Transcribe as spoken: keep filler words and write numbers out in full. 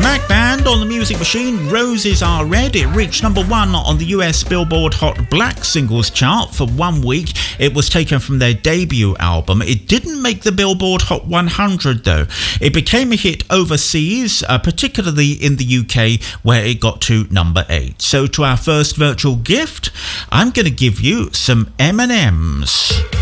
Mac Band on the Music Machine, Roses Are Red. It reached number one on the U S Billboard Hot Black Singles Chart for one week. It was taken from their debut album. It didn't make the Billboard Hot one hundred though. It became a hit overseas, uh, particularly in the U K, where it got to number eight. So to our first virtual gift, I'm going to give you some M and M's.